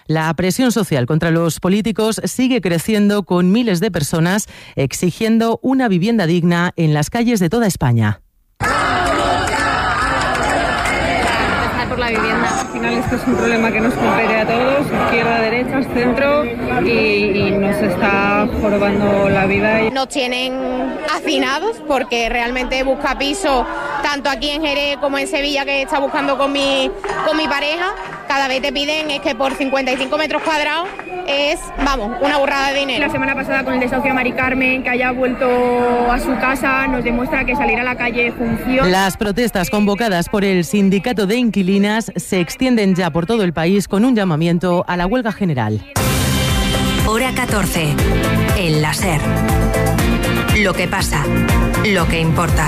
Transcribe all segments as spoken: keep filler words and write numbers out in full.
La presión social contra los políticos sigue creciendo, con miles de personas exigiendo una vivienda digna en las calles de toda España. Por la vivienda. Al final esto es un problema que nos compete a todos, izquierda, derecha, centro, y, y nos está jorobando la vida. Nos tienen hacinados porque realmente busca piso tanto aquí en Jerez como en Sevilla, que está buscando con mi, con mi pareja. Cada vez te piden es que por cincuenta y cinco metros cuadrados es, vamos, una burrada de dinero. La semana pasada con el desahucio a Mari Carmen, que haya vuelto a su casa, nos demuestra que salir a la calle funciona. Las protestas convocadas por el sindicato de inquilinas se extienden ya por todo el país, con un llamamiento a la huelga general. Hora catorce. El láser. Lo que pasa, lo que importa.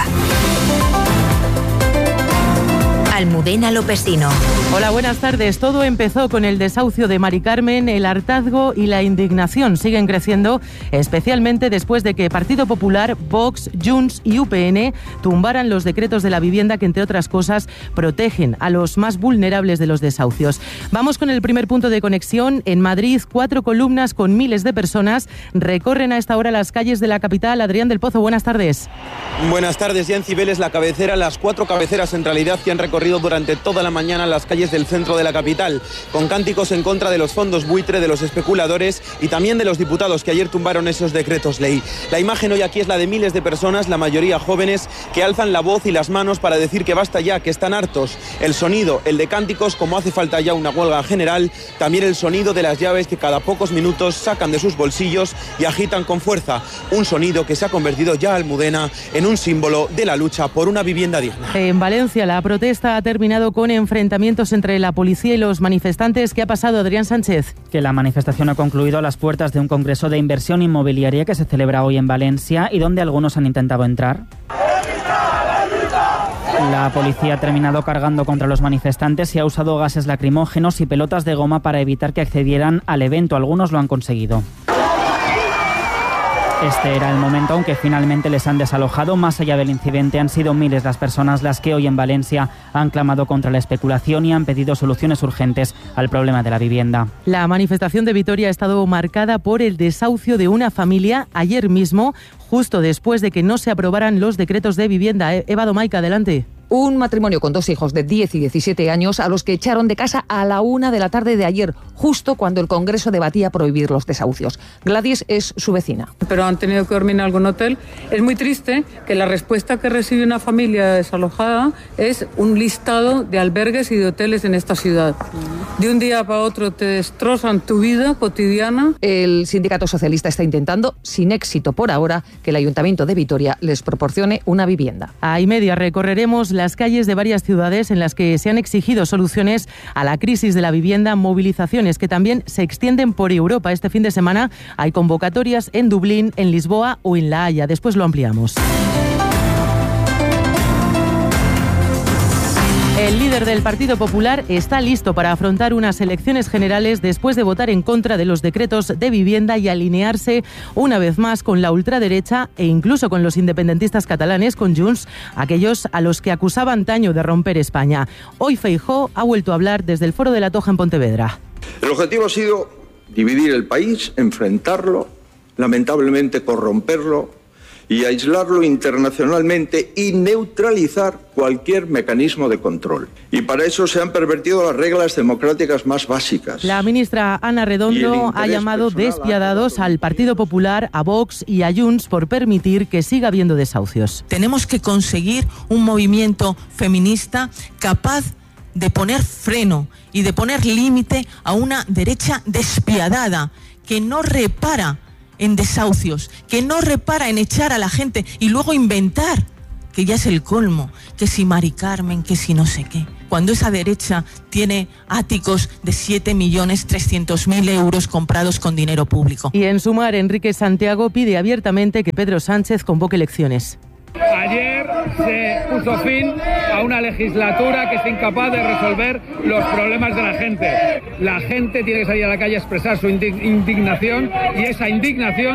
Almudena Lopesino. Hola, buenas tardes. Todo empezó con el desahucio de Mari Carmen. El hartazgo y la indignación siguen creciendo, especialmente después de que Partido Popular, Vox, Junts y U P N tumbaran los decretos de la vivienda que, entre otras cosas, protegen a los más vulnerables de los desahucios. Vamos con el primer punto de conexión. En Madrid, cuatro columnas con miles de personas recorren a esta hora las calles de la capital. Adrián del Pozo, buenas tardes. Buenas tardes. Ya en Cibeles, la cabecera, las cuatro cabeceras en realidad que han recorrido durante toda la mañana las calles del centro de la capital, con cánticos en contra de los fondos buitre, de los especuladores y también de los diputados que ayer tumbaron esos decretos ley. La imagen hoy aquí es la de miles de personas, la mayoría jóvenes, que alzan la voz y las manos para decir que basta ya, que están hartos. El sonido, el de cánticos, como hace falta ya una huelga general, también el sonido de las llaves que cada pocos minutos sacan de sus bolsillos y agitan con fuerza. Un sonido que se ha convertido ya, Almudena, en un símbolo de la lucha por una vivienda digna. En Valencia, la protesta ha terminado con enfrentamientos entre la policía y los manifestantes. ¿Qué ha pasado, Adrián Sánchez? Que la manifestación ha concluido a las puertas de un congreso de inversión inmobiliaria que se celebra hoy en Valencia y donde algunos han intentado entrar. La policía ha terminado cargando contra los manifestantes y ha usado gases lacrimógenos y pelotas de goma para evitar que accedieran al evento. Algunos lo han conseguido. Este era el momento, aunque finalmente les han desalojado. Más allá del incidente, han sido miles las personas las que hoy en Valencia han clamado contra la especulación y han pedido soluciones urgentes al problema de la vivienda. La manifestación de Vitoria ha estado marcada por el desahucio de una familia ayer mismo, justo después de que no se aprobaran los decretos de vivienda. Eva Domaica, adelante. Un matrimonio con dos hijos de diez y diecisiete años a los que echaron de casa a la una de la tarde de ayer, justo cuando el Congreso debatía prohibir los desahucios. Gladys es su vecina. Pero han tenido que dormir en algún hotel. Es muy triste que la respuesta que recibe una familia desalojada es un listado de albergues y de hoteles en esta ciudad. De un día para otro te destrozan tu vida cotidiana. El sindicato socialista está intentando, sin éxito por ahora, que el Ayuntamiento de Vitoria les proporcione una vivienda. A y media recorreremos las calles de varias ciudades en las que se han exigido soluciones a la crisis de la vivienda, movilizaciones que también se extienden por Europa. Este fin de semana hay convocatorias en Dublín, en Lisboa o en La Haya. Después lo ampliamos. El líder del Partido Popular está listo para afrontar unas elecciones generales después de votar en contra de los decretos de vivienda y alinearse una vez más con la ultraderecha e incluso con los independentistas catalanes, con Junts, aquellos a los que acusaba antaño de romper España. Hoy Feijóo ha vuelto a hablar desde el Foro de la Toja en Pontevedra. El objetivo ha sido dividir el país, enfrentarlo, lamentablemente corromperlo y aislarlo internacionalmente y neutralizar cualquier mecanismo de control. Y para eso se han pervertido las reglas democráticas más básicas. La ministra Ana Redondo ha llamado despiadados al Partido Popular, a Vox y a Junts por permitir que siga habiendo desahucios. Tenemos que conseguir un movimiento feminista capaz de poner freno y de poner límite a una derecha despiadada que no repara en desahucios, que no repara en echar a la gente y luego inventar, que ya es el colmo, que si Mari Carmen, que si no sé qué. Cuando esa derecha tiene áticos de siete millones trescientos mil euros comprados con dinero público. Y en Sumar, Enrique Santiago pide abiertamente que Pedro Sánchez convoque elecciones. Ayer se puso fin a una legislatura que es incapaz de resolver los problemas de la gente. La gente tiene que salir a la calle a expresar su indignación y esa indignación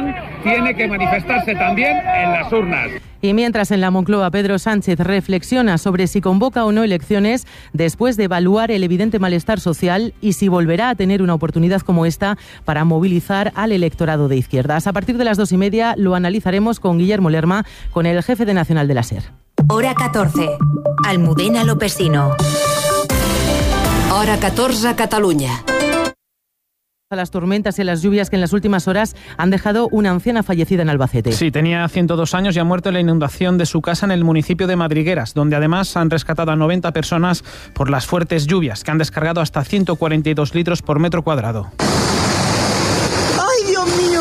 tiene que manifestarse también en las urnas. Y mientras en la Moncloa Pedro Sánchez reflexiona sobre si convoca o no elecciones después de evaluar el evidente malestar social y si volverá a tener una oportunidad como esta para movilizar al electorado de izquierdas. A partir de las dos y media lo analizaremos con Guillermo Lerma, con el jefe de Nacional de la SER. Hora catorce. Almudena Lopesino. Hora catorze, Catalunya. Las tormentas y las lluvias que en las últimas horas han dejado una anciana fallecida en Albacete. Sí, tenía ciento dos años y ha muerto en la inundación de su casa en el municipio de Madrigueras, donde además han rescatado a noventa personas por las fuertes lluvias, que han descargado hasta ciento cuarenta y dos litros por metro cuadrado. ¡Ay, Dios mío!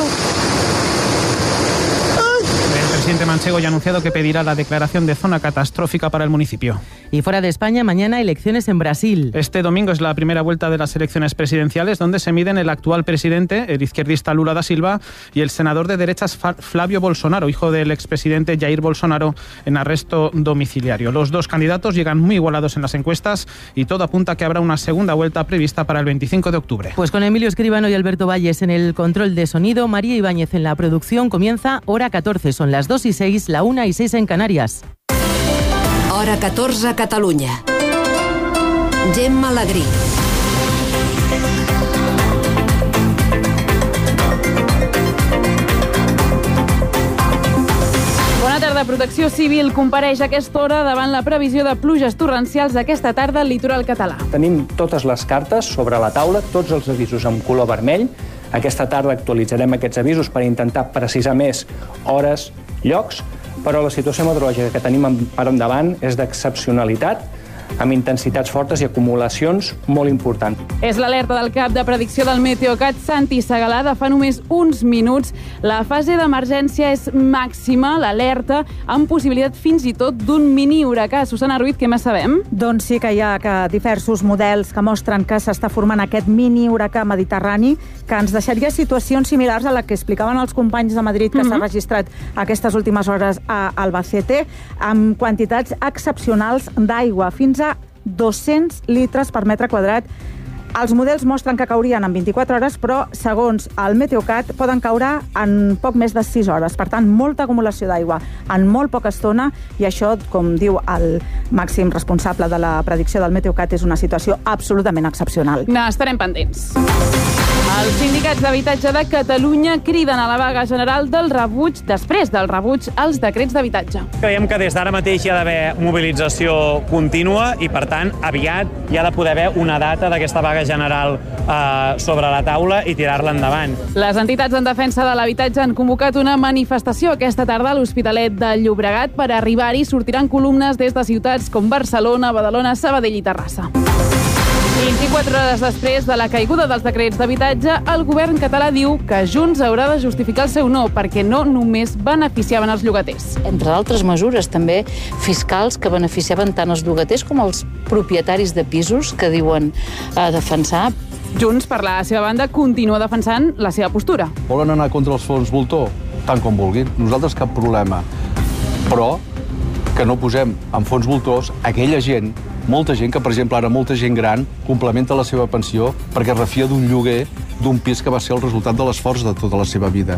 El presidente manchego ya ha anunciado que pedirá la declaración de zona catastrófica para el municipio. Y fuera de España, mañana elecciones en Brasil. Este domingo es la primera vuelta de las elecciones presidenciales, donde se miden el actual presidente, el izquierdista Lula da Silva, y el senador de derechas Flavio Bolsonaro, hijo del expresidente Jair Bolsonaro, en arresto domiciliario. Los dos candidatos llegan muy igualados en las encuestas y todo apunta a que habrá una segunda vuelta prevista para el veinticinco de octubre. Pues con Emilio Escribano y Alberto Valles en el control de sonido, María Ibáñez en la producción, comienza Hora catorce. Son las dos y seis, la una y seis en Canarias. Hora catorze, Catalunya. Gemma Alegrí. Bona tarda. Protecció Civil compareix a aquesta hora davant la previsió de pluges torrencials aquesta tarda al litoral català. Tenim totes les cartes sobre la taula, tots els avisos amb color vermell. Aquesta tarda actualitzarem aquests avisos per intentar precisar més hores, llocs, però la situació meteorològica que tenim per endavant és d'excepcionalitat, amb intensitats fortes i acumulacions molt importants. És l'alerta del cap de predicció del Meteocat, Santi Segalà, de fa només uns minuts. La fase d'emergència és màxima, l'alerta, amb possibilitat fins i tot d'un mini huracà. Susana Ruiz, què més sabem? Doncs sí que hi ha que diversos models que mostren que s'està formant aquest mini huracà mediterrani, que ens deixaria situacions similars a la que explicaven els companys de Madrid, que mm-hmm. s'ha registrat aquestes últimes hores a Albacete, amb quantitats excepcionals d'aigua, fins a dos-cents litres per metre quadrat. Els models mostren que caurien en vint-i-quatre hores, però, segons el Meteocat, poden caure en poc més de sis hores. Per tant, molta acumulació d'aigua en molt poca estona, i això, com diu el màxim responsable de la predicció del Meteocat, és una situació absolutament excepcional. N'estarem pendents. Els sindicats d'habitatge de Catalunya criden a la vaga general del rebuig, després del rebuig als decrets d'habitatge. Creiem que des d'ara mateix hi ha d'haver mobilització contínua i, per tant, aviat hi ha de poder haver una data d'aquesta vaga general eh, sobre la taula i tirar-la endavant. Les entitats en defensa de l'habitatge han convocat una manifestació aquesta tarda a l'Hospitalet de Llobregat. Per arribar-hi sortiran columnes des de ciutats com Barcelona, Badalona, Sabadell i Terrassa. vint-i-quatre hores després de la caiguda dels decrets d'habitatge, el govern català diu que Junts haurà de justificar el seu no, perquè no només beneficiaven els llogaters. Entre altres mesures també fiscals que beneficiaven tant els llogaters com els propietaris de pisos que diuen a defensar. Junts, per la seva banda, continua defensant la seva postura. Volen anar contra els fons voltor? Tant com vulguin. Nosaltres cap problema. Però que no posem en fons voltors aquella gent, molta gent, que per exemple ara molta gent gran complementa la seva pensió perquè refia d'un lloguer d'un pis que va ser el resultat de l'esforç de tota la seva vida.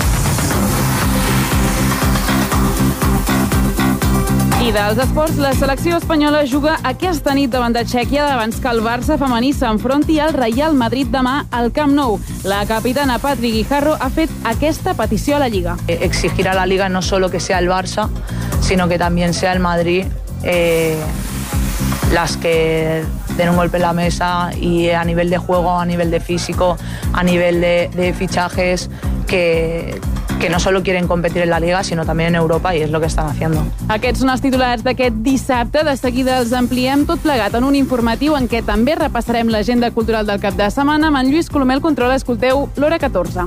I dels esports, la selecció espanyola juga aquesta nit davant de Txèquia abans que el Barça femení s'enfronti al Real Madrid demà al Camp Nou. La capitana Patri Guijarro ha fet aquesta petició a la Lliga. Exigir a la Liga no solo que sea el Barça, sino que también sea el Madrid eh, las que den un golpe en la mesa y a nivel de juego, a nivel de físico, a nivel de, de fichajes, que, que no solo quieren competir en la Liga, sino también en Europa, y es lo que están haciendo. Aquests són els titulars d'aquest dissabte. De seguida els ampliem tot plegat en un informatiu en què també repassarem l'agenda cultural del cap de setmana. Amb en Lluís Colomel controla, escolteu l'Hora catorze.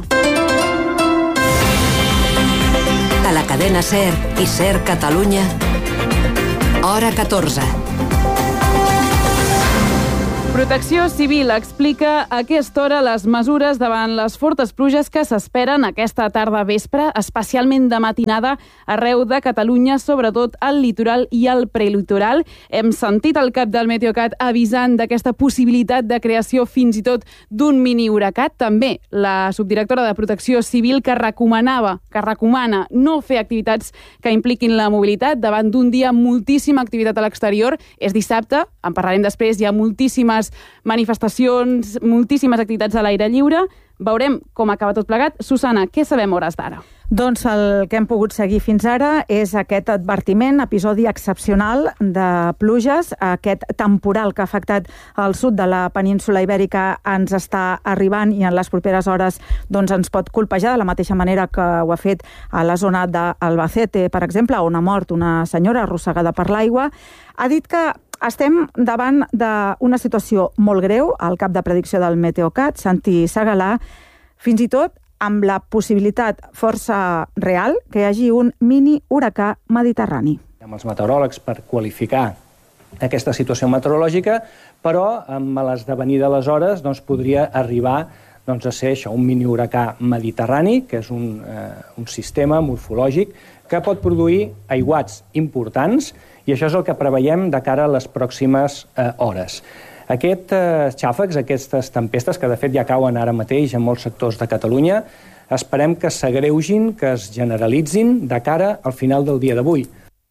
A la cadena SER i SER Catalunya, Hora catorze. Protecció Civil explica a aquesta hora les mesures davant les fortes pluges que s'esperen aquesta tarda vespre, especialment de matinada arreu de Catalunya, sobretot al litoral i al prelitoral. Hem sentit el cap del Meteocat avisant d'aquesta possibilitat de creació fins i tot d'un mini huracat. També la subdirectora de Protecció Civil que recomanava, que recomana no fer activitats que impliquin la mobilitat davant d'un dia amb moltíssima activitat a l'exterior. És dissabte, en parlarem després, hi ha moltíssimes manifestacions, moltíssimes activitats a l'aire lliure. Veurem com acaba tot plegat. Susana, què sabem a hores d'ara? Doncs el que hem pogut seguir fins ara és aquest advertiment, episodi excepcional de pluges. Aquest temporal que ha afectat el sud de la península ibèrica ens està arribant i en les properes hores doncs, ens pot colpejar de la mateixa manera que ho ha fet a la zona d'Albacete, per exemple, on ha mort una senyora arrossegada per l'aigua. Ha dit que estem davant d'una situació molt greu, el cap de predicció del Meteocat, Santi Segalà, fins i tot amb la possibilitat força real que hi hagi un mini huracà mediterrani. Amb els meteoròlegs per qualificar aquesta situació meteorològica, però amb l'esdevenir de les hores doncs, podria arribar doncs, a ser això, un mini huracà mediterrani, que és un, eh, un sistema morfològic que pot produir aiguats importants, i això és el que preveiem de cara a les pròximes eh, hores. Aquests eh, xàfecs, aquestes tempestes, que de fet ja cauen ara mateix en molts sectors de Catalunya, esperem que s'agreugin, que es generalitzin de cara al final del dia d'avui.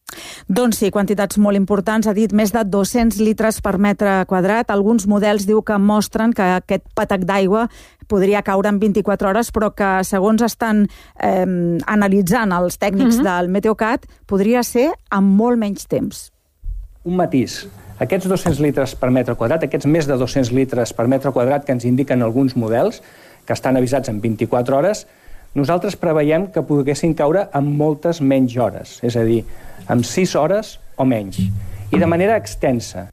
Doncs sí, quantitats molt importants, ha dit més de dos-cents litres per metre quadrat. Alguns models diu que mostren que aquest patac d'aigua podria caure en vint-i-quatre hores, però que segons estan eh, analitzant els tècnics uh-huh. del Meteocat, podria ser en molt menys temps. Un matís. Aquests dos-cents litres per metre quadrat, aquests més de dos-cents litres per metre quadrat que ens indiquen alguns models, que estan avisats en vint-i-quatre hores, nosaltres preveiem que poguessin caure en moltes menys hores, és a dir, en sis hores o menys, i de manera extensa.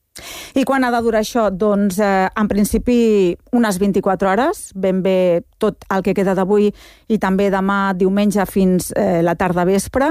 I quan ha de durar això? Doncs, eh, en principi, unes vint-i-quatre hores, ben bé tot el que queda d'avui i també demà diumenge fins eh, la tarda vespre.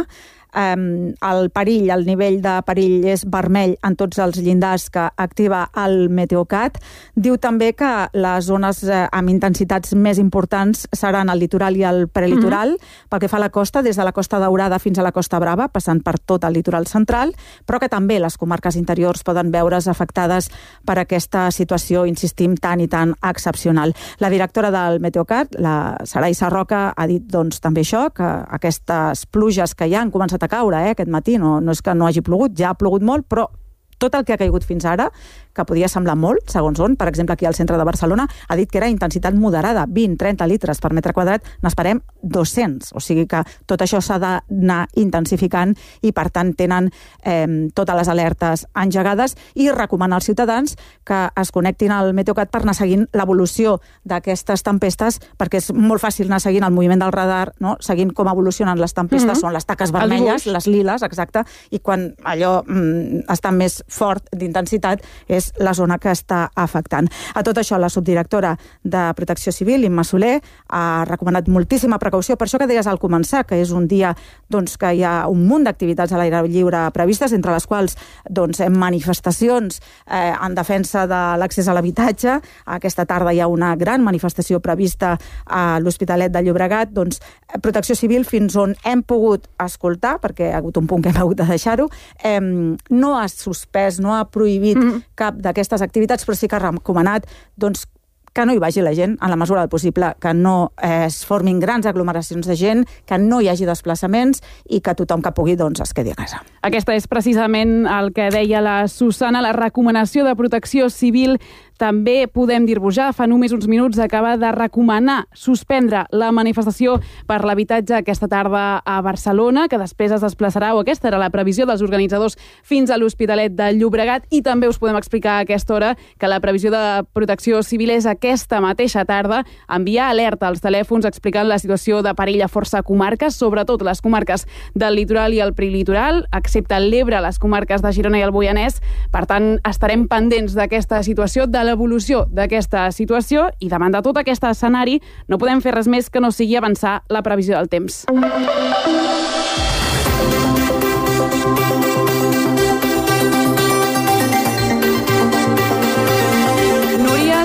Um, el perill, el nivell de perill és vermell en tots els llindars que activa el Meteocat. Diu també que les zones eh, amb intensitats més importants seran el litoral i el prelitoral, mm-hmm. pel que fa a la costa, des de la Costa Daurada fins a la Costa Brava, passant per tot el litoral central, però que també les comarques interiors poden veure's afectades per aquesta situació, insistim, tan i tan excepcional. La directora del Meteocat, la Saray Sarroca, ha dit doncs, també això, que aquestes pluges que ja han començat a caure eh, aquest matí, no, no és que no hagi plogut, ja ha plogut molt, però tot el que ha caigut fins ara, que podia semblar molt, segons on, per exemple aquí al centre de Barcelona, ha dit que era intensitat moderada, vint a trenta litres per metre quadrat, n'esperem dos-cents, o sigui que tot això s'ha d'anar intensificant i per tant tenen eh, totes les alertes engegades i recomanar als ciutadans que es connectin al Meteocat per anar seguint l'evolució d'aquestes tempestes, perquè és molt fàcil anar seguint el moviment del radar, no? Seguint com evolucionen les tempestes, mm-hmm. són les taques vermelles, les liles, exacte, i quan allò mm, està més fort d'intensitat és la zona que està afectant. A tot això, la subdirectora de Protecció Civil, Imma Soler, ha recomanat moltíssima precaució. Per això que deies al començar, que és un dia doncs, que hi ha un munt d'activitats a l'aire lliure previstes, entre les quals doncs, manifestacions eh, en defensa de l'accés a l'habitatge. Aquesta tarda hi ha una gran manifestació prevista a l'Hospitalet de Llobregat. Doncs, Protecció Civil, fins on hem pogut escoltar, perquè ha hagut un punt que hem hagut de deixar-ho, eh, no ha suspès, no ha prohibit mm. cap d'aquestes activitats, però sí que ha recomanat doncs, que no hi vagi la gent, en la mesura del possible, que no eh, es formin grans aglomeracions de gent, que no hi hagi desplaçaments i que tothom que pugui doncs, es quedi a casa. Aquesta és precisament el que deia la Susana, la recomanació de Protecció Civil. També podem dir-vos ja, fa només uns minuts acaba de recomanar suspendre la manifestació per l'habitatge aquesta tarda a Barcelona, que després es desplaçarà, o aquesta era la previsió dels organitzadors, fins a l'Hospitalet de Llobregat, i també us podem explicar a aquesta hora que la previsió de Protecció Civil és aquesta mateixa tarda enviar alerta als telèfons explicant la situació de perill a força comarques, sobretot les comarques del litoral i el prelitoral, excepte l'Ebre, les comarques de Girona i el Moianès. Per tant, estarem pendents d'aquesta situació, de l'evolució d'aquesta situació, i davant de tot aquest escenari no podem fer res més que no sigui avançar la previsió del temps.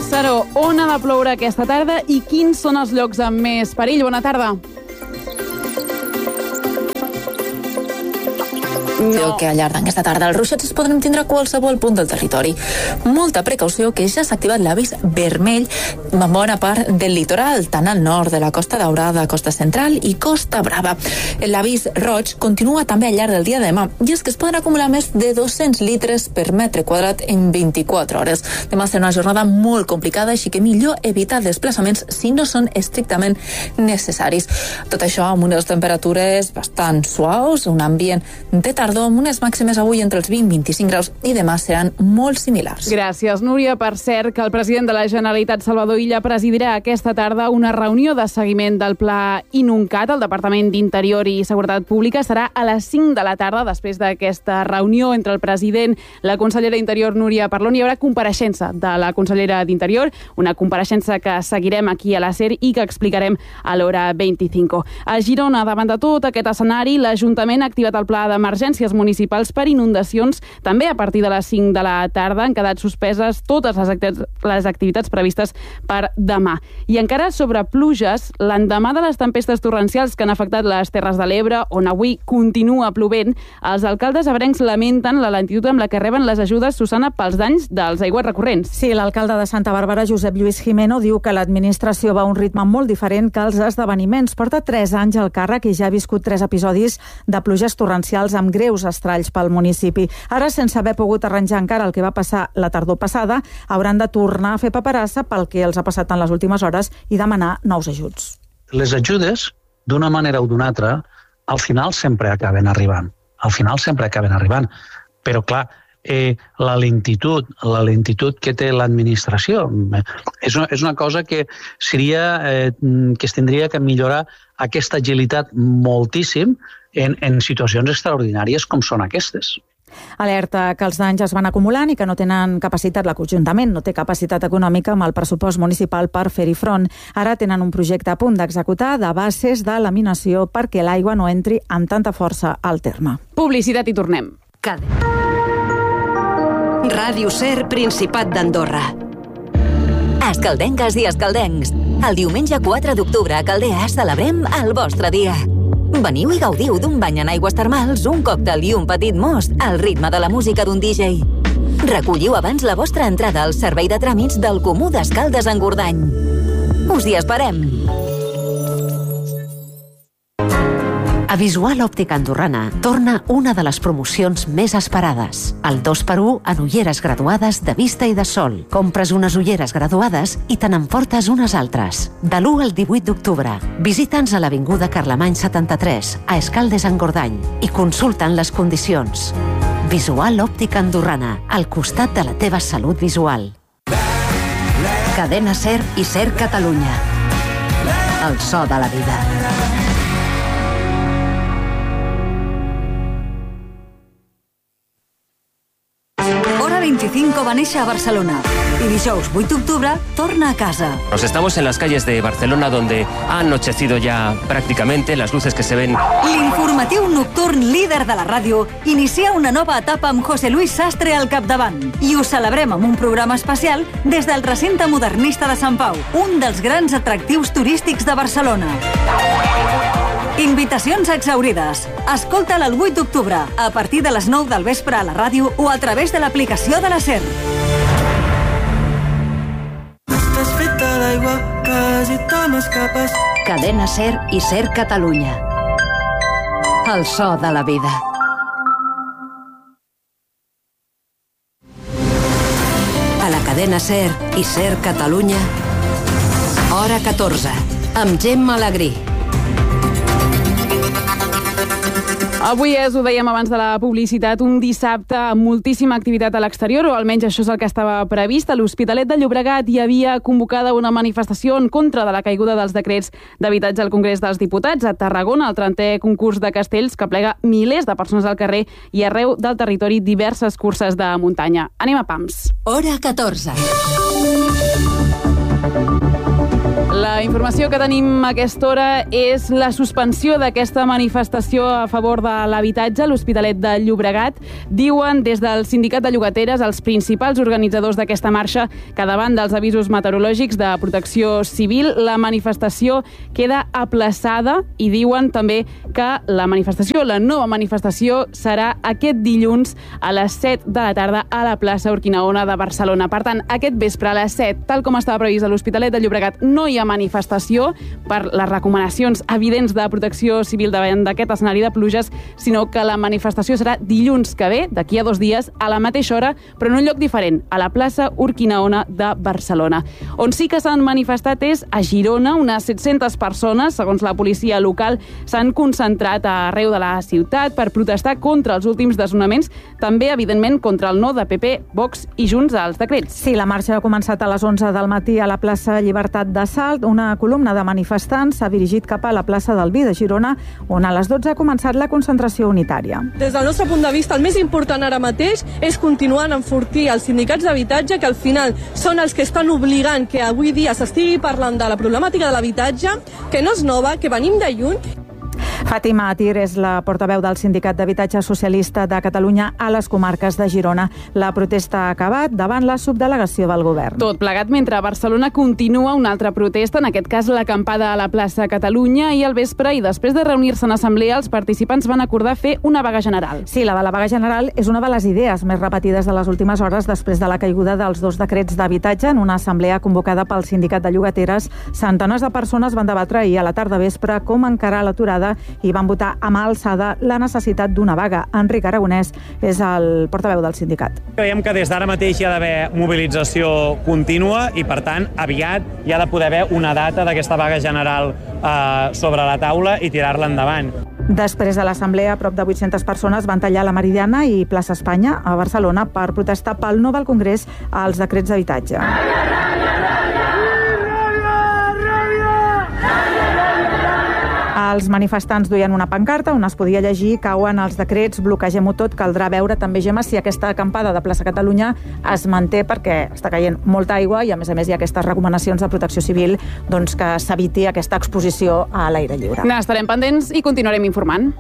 Saró, on ha de ploure aquesta tarda i quins són els llocs amb més perill? Bona tarda. No. Que al llarg d'aquesta tarda els ruixats es poden tindre a qualsevol punt del territori. Molta precaució, que ja s'ha activat l'avís vermell en bona part del litoral, tant al nord de la Costa Daurada, Costa Central i Costa Brava. L'avís roig continua també al llarg del dia de demà, i és que es poden acumular més de dos-cents litres per metre quadrat en vint-i-quatre hores. Demà serà una jornada molt complicada, així que millor evitar desplaçaments si no són estrictament necessaris. Tot això amb unes temperatures bastant suaus, un ambient de tardor, amb unes màximes avui entre els vint i vint-i-cinc graus, i demà seran molt similars. Gràcies, Núria. Per cert, que el president de la Generalitat, Salvador Illa, presidirà aquesta tarda una reunió de seguiment del Pla Inuncat. El Departament d'Interior i Seguretat Pública serà a les cinc de la tarda. Després d'aquesta reunió entre el president, la consellera d'Interior, Núria Parlon, hi haurà compareixença de la consellera d'Interior, una compareixença que seguirem aquí a la SER i que explicarem a l'hora vint-i-cinc. A Girona, davant de tot aquest escenari, l'Ajuntament ha activat el pla d'emergència municipals per inundacions. També a partir de les cinc de la tarda han quedat suspeses totes les activitats, les activitats previstes per demà. I encara sobre pluges, l'endemà de les tempestes torrencials que han afectat les Terres de l'Ebre, on avui continua plovent, els alcaldes ebrencs lamenten la lentitud amb la que reben les ajudes, Susana, pels danys dels aiguats recurrents. Sí, l'alcalde de Santa Bàrbara, Josep Lluís Jimeno, diu que l'administració va a un ritme molt diferent que els esdeveniments. Porta tres anys al càrrec i ja ha viscut tres episodis de pluges torrencials amb greus estralls pel municipi. Ara, sense haver pogut arranjar encara el que va passar la tardor passada, hauran de tornar a fer paperassa pel que els ha passat en les últimes hores i demanar nous ajuts. Les ajudes, d'una manera o d'una altra, al final sempre acaben arribant. Al final sempre acaben arribant. Però, clar, eh, la lentitud, la lentitud que té l'administració és una, és una cosa que seria, eh, que es tindria que millorar aquesta agilitat moltíssim en, en situacions extraordinàries com són aquestes. Alerta que els danys es van acumulant i que no tenen capacitat, l'Ajuntament no té capacitat econòmica amb el pressupost municipal per fer-hi front. Ara tenen un projecte a punt d'executar de bases de laminació perquè l'aigua no entri amb tanta força al terme. Publicitat i tornem. Ràdio Ser, Principat d'Andorra. Escaldenques i escaldencs. El diumenge quatre d'octubre a Caldea celebrem el vostre dia. Veniu i gaudiu d'un bany en aigües termals, un còctel i un petit most al ritme de la música d'un D J. Recolliu abans la vostra entrada al servei de tràmits del Comú d'Escaldes en Gordany. Us hi esperem! A Visual Òptica Andorrana torna una de les promocions més esperades. El dos per u en ulleres graduades de vista i de sol. Compres unes ulleres graduades i te n'emportes unes altres. De l'u al divuit d'octubre. Visita'ns a l'Avinguda Carlemany setanta-tres, a Escaldes en Gordany, i consulta'n les condicions. Visual Òptica Andorrana, al costat de la teva salut visual. Cadena Ser i Ser Catalunya. El so de la vida. Hora veinticinco va néixer a Barcelona y dijous vuit d'octubre torna a casa. Nos estamos en las calles de Barcelona, donde ha anochecido ya prácticamente, las luces que se ven. L'informatiu nocturn líder de la ràdio inicia una nova etapa amb José Luis Sastre al capdavant i ho celebrem amb un programa especial des del recinte modernista de Sant Pau, un dels grans atractius turístics de Barcelona. Invitacions exhaurides. Escolta'l el vuit d'octubre, a partir de les nou del vespre a la ràdio o a través de l'aplicació de la SER. Estàs feta d'aigua, quasi te m'escapes. Cadena Ser i Ser Catalunya. El so de la vida. A la cadena Ser i Ser Catalunya, hora catorze, amb Gemma Alegrí. Avui és, ho dèiem abans de la publicitat, un dissabte amb moltíssima activitat a l'exterior, o almenys això és el que estava previst. A l'Hospitalet de Llobregat hi havia convocada una manifestació en contra de la caiguda dels decrets d'habitatge al Congrés dels Diputats. A Tarragona, el trentè concurs de castells que plega milers de persones al carrer i arreu del territori diverses curses de muntanya. Anem a Pams. Hora catorze. La La informació que tenim a aquesta hora és la suspensió d'aquesta manifestació a favor de l'habitatge a l'Hospitalet de Llobregat. Diuen des del sindicat de llogateres els principals organitzadors d'aquesta marxa que davant dels avisos meteorològics de protecció civil la manifestació queda aplaçada i diuen també que la manifestació, la nova manifestació serà aquest dilluns a les set de la tarda a la plaça Urquinaona de Barcelona. Per tant, aquest vespre a les set, tal com estava previst a l'Hospitalet de Llobregat, no hi ha manifestació per les recomanacions evidents de protecció civil davant d'aquest escenari de pluges, sinó que la manifestació serà dilluns que ve, d'aquí a dos dies, a la mateixa hora, però en un lloc diferent, a la plaça Urquinaona de Barcelona. On sí que s'han manifestat és a Girona, unes set-centes persones, segons la policia local, s'han concentrat arreu de la ciutat per protestar contra els últims desnonaments, també, evidentment, contra el no de P P, Vox i Junts als decrets. Sí, la marxa ha començat a les onze del matí a la plaça Llibertat de Salt. Una columna de manifestants s'ha dirigit cap a la plaça del Vi de Girona, on a les dotze ha començat la concentració unitària. Des del nostre punt de vista, el més important ara mateix és continuar a enfortir els sindicats d'habitatge, que al final són els que estan obligant que avui dia s'estigui parlant de la problemàtica de l'habitatge, que no és nova, que venim de lluny. Fàtima Atir és la portaveu del Sindicat d'Habitatge Socialista de Catalunya a les comarques de Girona. La protesta ha acabat davant la subdelegació del govern. Tot plegat mentre a Barcelona continua una altra protesta, en aquest cas l'acampada a la plaça Catalunya, i al vespre i després de reunir-se en assemblea, els participants van acordar fer una vaga general. Sí, la de la vaga general és una de les idees més repetides de les últimes hores després de la caiguda dels dos decrets d'habitatge. En una assemblea convocada pel Sindicat de Llogateres, centenars de persones van debatre ahir a la tarda vespre com encarar l'aturada i van votar a mà alçada la necessitat d'una vaga. Enric Aragonès és el portaveu del sindicat. Creiem que des d'ara mateix hi ha d'haver mobilització contínua i, per tant, aviat hi ha de poder haver una data d'aquesta vaga general eh, sobre la taula i tirar-la endavant. Després de l'assemblea, prop de vuit-centes persones van tallar la Meridiana i plaça Espanya a Barcelona per protestar pel no del Congrés als decrets d'habitatge. Els manifestants duien una pancarta on es podia llegir "Cauen els decrets, bloquegem-ho tot". Caldrà veure també, Gemma, si aquesta acampada de plaça Catalunya es manté, perquè està caient molta aigua i, a més a més, hi ha aquestes recomanacions de protecció civil, doncs, que s'eviti aquesta exposició a l'aire lliure. N'estarem pendents i continuarem informant.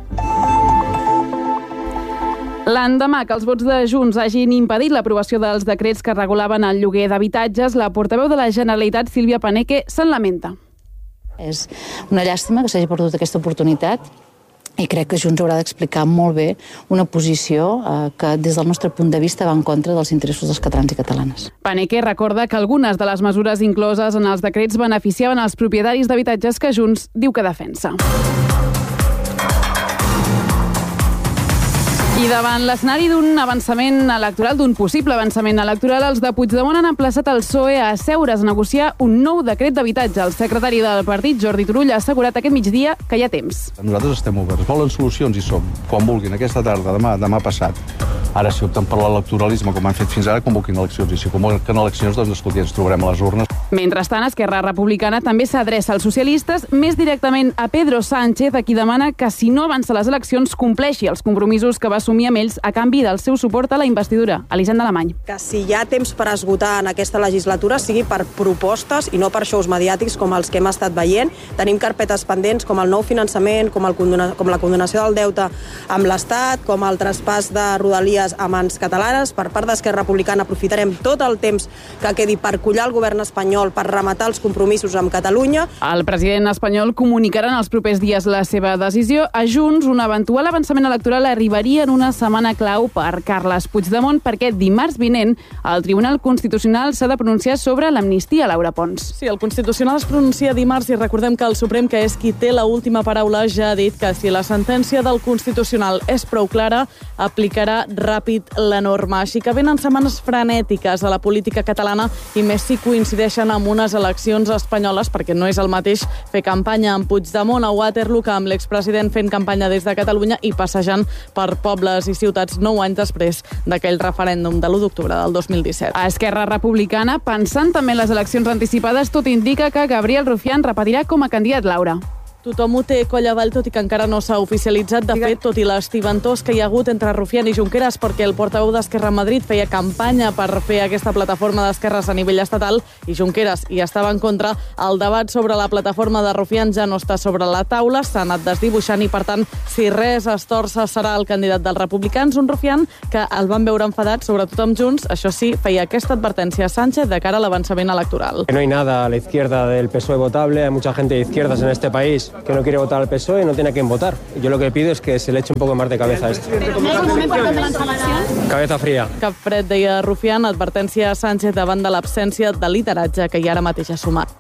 L'endemà que els vots de Junts hagin impedit l'aprovació dels decrets que regulaven el lloguer d'habitatges, la portaveu de la Generalitat, Sílvia Paneque, se'n lamenta. És una llàstima que s'hagi perdut aquesta oportunitat i crec que Junts haurà d'explicar molt bé una posició eh, que des del nostre punt de vista va en contra dels interessos dels catalans i catalanes. Paneque recorda que algunes de les mesures incloses en els decrets beneficiaven els propietaris d'habitatges que Junts diu que defensa. I davant l'escenari d'un avançament electoral, d'un possible avançament electoral, els de Puigdemont han emplaçat el P S O E a asseure's a negociar un nou decret d'habitatge. El secretari del partit, Jordi Turull, ha assegurat aquest migdia que hi ha temps. Nosaltres estem oberts. Volen solucions i som. Quan vulguin, aquesta tarda, demà, demà passat. Ara, si opten per l'electoralisme, com han fet fins ara, convoquin eleccions. I si convoquen eleccions, doncs, escolti, ens trobarem a les urnes. Mentrestant, Esquerra Republicana també s'adreça als socialistes, més directament a Pedro Sánchez, a qui demana que, si no avança les eleccions, compleixi els compromisos que va assumir amb ells a canvi del seu suport a la investidura. Elisenda Alemany. Que si hi ha temps per esgotar en aquesta legislatura sigui per propostes i no per xous mediàtics com els que hem estat veient. Tenim carpetes pendents com el nou finançament, com, el condona, com la condonació del deute amb l'Estat, com el traspàs de Rodalies a mans catalanes. Per part d'Esquerra Republicana aprofitarem tot el temps que quedi per collar el govern espanyol, per rematar els compromisos amb Catalunya. El president espanyol comunicarà en els propers dies la seva decisió. A Junts, un eventual avançament electoral arribaria en una setmana clau per Carles Puigdemont, perquè dimarts vinent el Tribunal Constitucional s'ha de pronunciar sobre l'amnistia, Laura Pons. Sí, el Constitucional es pronuncia dimarts i recordem que el Suprem, que és qui té la última paraula, ja ha dit que si la sentència del Constitucional és prou clara, aplicarà ràpid la norma. Així que venen setmanes frenètiques a la política catalana i més si coincideixen amb unes eleccions espanyoles, perquè no és el mateix fer campanya amb Puigdemont a Waterloo que amb l'expresident fent campanya des de Catalunya i passejant per pobles i ciutats nou anys després d'aquell referèndum de l'u d'octubre del dos mil disset. A Esquerra Republicana, pensant també en les eleccions anticipades, tot indica que Gabriel Rufián repetirà com a candidat, Laura. Tothom ho té coll avall, tot i que encara no s'ha oficialitzat. De fet, tot i l'estiventós que hi ha hagut entre Rufián i Junqueras, perquè el portaveu d'Esquerra a Madrid feia campanya per fer aquesta plataforma d'esquerres a nivell estatal i Junqueras hi estava en contra, el debat sobre la plataforma de Rufián ja no està sobre la taula, s'ha anat desdibuixant i, per tant, si res es torça, serà el candidat dels republicans, un Rufián que el van veure enfadat, sobretot amb Junts. Això sí, feia aquesta advertència a Sánchez de cara a l'avançament electoral. Que no hay nada a la izquierda del P S O E votable, hay mucha gente de izquierdas en este país que no quiere votar al P S O E y no tiene a quién votar. Yo lo que pido es que se le eche un poco más de cabeza a esto. Cabeza fría. Cap fred, deia Rufián, advertència a Sánchez davant de l'absència de lideratge que hi ara mateix ha sumat.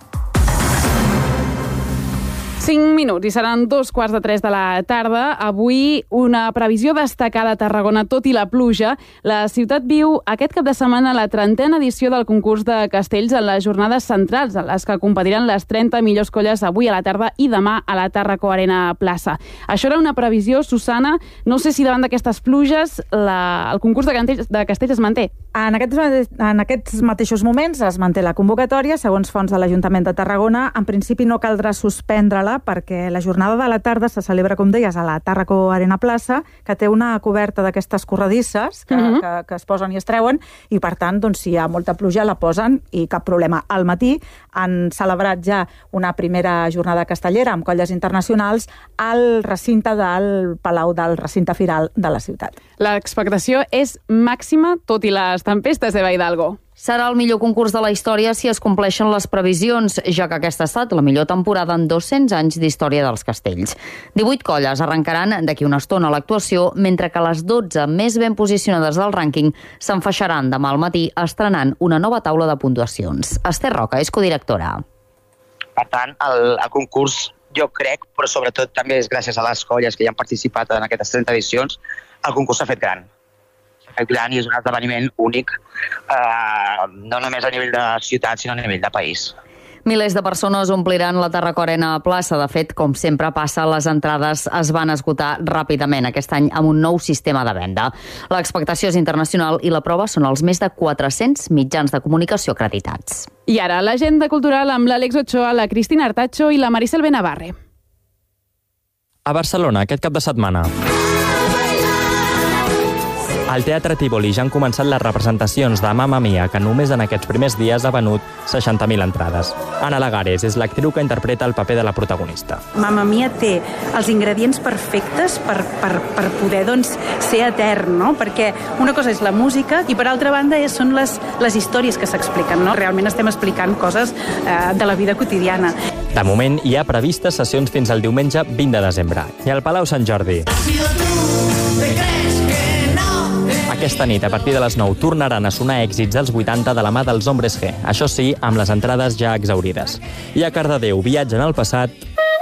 cinc minuts i seran dos quarts de tres de la tarda. Avui una previsió destacada a Tarragona, tot i la pluja. La ciutat viu aquest cap de setmana la trentena edició del concurs de castells en les jornades centrals, en les que competiran les trenta millors colles avui a la tarda i demà a la Tàrraco Arena Plaça. Això era una previsió, Susana. No sé si davant d'aquestes pluges la, el concurs de castells, de castells es manté. En aquests, en aquests mateixos moments es manté la convocatòria, segons fonts de l'Ajuntament de Tarragona. En principi no caldrà suspendre-la perquè la jornada de la tarda se celebra, com deies, a la Tàrraco Arena Plaça, que té una coberta d'aquestes corredisses que, uh-huh. que, que es posen i es treuen, i per tant, doncs, si hi ha molta pluja la posen i cap problema. Al matí han celebrat ja una primera jornada castellera amb colles internacionals al recinte del Palau del Recinte Firal de la ciutat. L'expectació és màxima, tot i les tempestes, Eva Hidalgo. Serà el millor concurs de la història si es compleixen les previsions, ja que aquesta ha estat la millor temporada en dos-cents anys d'història dels castells. divuit colles arrencaran d'aquí una estona l'actuació, mentre que les dotze més ben posicionades del rànquing s'enfaixaran demà al matí estrenant una nova taula de puntuacions. Esther Roca és codirectora. Per tant, el, el concurs, jo crec, però sobretot també és gràcies a les colles que hi han participat en aquestes trenta edicions, el concurs s'ha fet gran. gran i és un esdeveniment únic, eh, no només a nivell de ciutat, sinó a nivell de país. Milers de persones ompliran la Tàrraco Arena Plaça. De fet, com sempre passa, les entrades es van esgotar ràpidament aquest any amb un nou sistema de venda. L'expectació és internacional i la prova són els més de quatre-cents mitjans de comunicació acreditats. I ara, l'agenda cultural amb l'Àlex Ochoa, la Cristina Artacho i la Maricel Benavarre. A Barcelona, aquest cap de setmana. Al Teatre Tívoli ja han començat les representacions de Mamma Mia, que només en aquests primers dies ha venut seixanta mil entrades. Ana Lagares és l'actriu que interpreta el paper de la protagonista. Mamma Mia té els ingredients perfectes per, per, per poder doncs, ser etern, no? Perquè una cosa és la música i per altra banda són les, les històries que s'expliquen, no? Realment estem explicant coses eh, de la vida quotidiana. De moment hi ha previstes sessions fins al diumenge vint de desembre. I al Palau Sant Jordi. Aquesta nit, a partir de les nou, tornaran a sonar èxits dels vuitanta de la mà dels Hombres G. Això sí, amb les entrades ja exaurides. I a Cardedeu viatgen al passat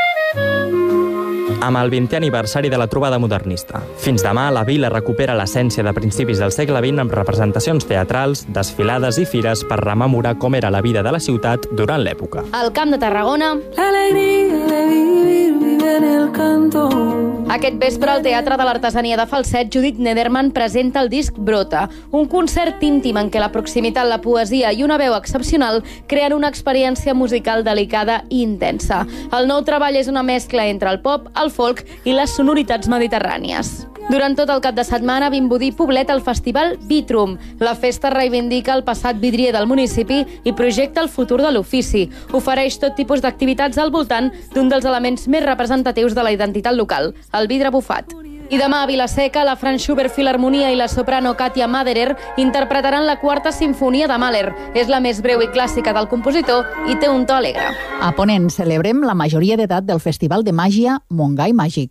amb el vintè aniversari de la trobada modernista. Fins demà, la vila recupera l'essència de principis del segle vint amb representacions teatrals, desfilades i fires per rememorar com era la vida de la ciutat durant l'època. Al Camp de Tarragona... L'alegria de vivir, vive en el canto. Aquest vespre, al Teatre de l'Artesania de Falset, Judith Nederman presenta el disc Brota, un concert íntim en què la proximitat, la poesia i una veu excepcional creen una experiència musical delicada i intensa. El nou treball és una mescla entre el pop, el folk i les sonoritats mediterrànies. Durant tot el cap de setmana, Vimbodí Poblet el festival Vitrum. La festa reivindica el passat vidrier del municipi i projecta el futur de l'ofici. Ofereix tot tipus d'activitats al voltant d'un dels elements més representatius de la identitat local, el vidre bufat. I demà a Vila-seca, la Franz Schubert Filharmonia i la soprano Katia Maderer interpretaran la quarta sinfonia de Mahler. És la més breu i clàssica del compositor i té un to alegre. A Ponent celebrem la majoria d'edat del Festival de Màgia Montgai Màgic.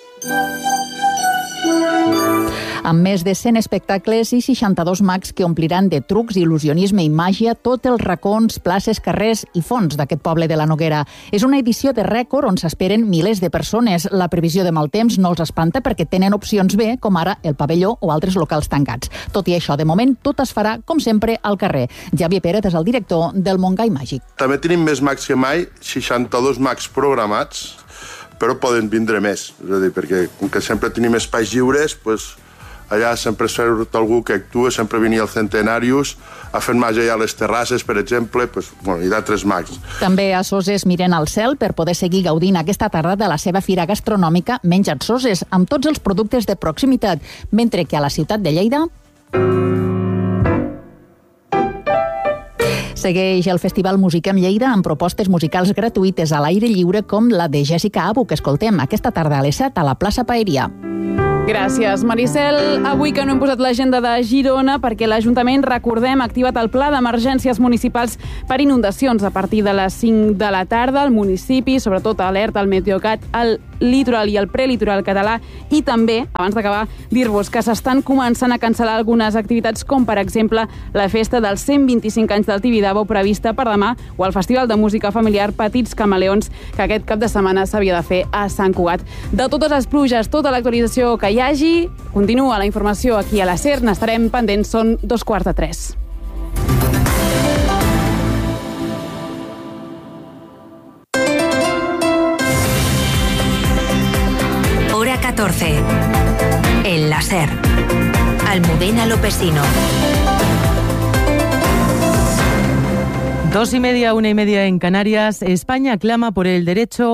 Amb més de cent espectacles i seixanta-dos mags que ompliran de trucs, il·lusionisme i màgia tots els racons, places, carrers i fonts d'aquest poble de la Noguera. És una edició de rècord on s'esperen milers de persones. La previsió de mal temps no els espanta perquè tenen opcions B, com ara el pavelló o altres locals tancats. Tot i això, de moment, tot es farà, com sempre, al carrer. Javier Pérez és el director del Montgai Màgic. També tenim més mags que mai, seixanta-dos mags programats, però poden vindre més. És a dir, perquè com que sempre tenim espais lliures, doncs, allà sempre surt algú que actua, sempre venia el Centenarius a fer màgia a les terrasses, per exemple, pues, bueno, i d'altres mags. També a Soses miren al cel per poder seguir gaudint aquesta tarda de la seva fira gastronòmica Menja't Soses, amb tots els productes de proximitat, mentre que a la ciutat de Lleida segueix el Festival Musiquem Lleida amb propostes musicals gratuïtes a l'aire lliure com la de Jessica Abu, que escoltem aquesta tarda a les set a la plaça Paeria. Gràcies, Maricel. Avui que no hem posat l'agenda de Girona perquè l'Ajuntament, recordem, ha activat el pla d'emergències municipals per inundacions a partir de les cinc de la tarda. El municipi, sobretot alerta al Meteocat, al litoral i al prelitoral català, i també, abans d'acabar, dir-vos que s'estan començant a cancel·lar algunes activitats, com per exemple la festa dels cent vint-i-cinc anys del Tibidabo prevista per demà, o el Festival de Música Familiar Petits Camaleons, que aquest cap de setmana s'havia de fer a Sant Cugat. De totes les pluges, tota l'actualització que hi hagi, continua la informació aquí a la SER, n'estarem pendents, són dos quarts de tres. Hora catorce. En la SER. Almudena Lopesino. Dos y media, una y media en Canarias. España clama por el derecho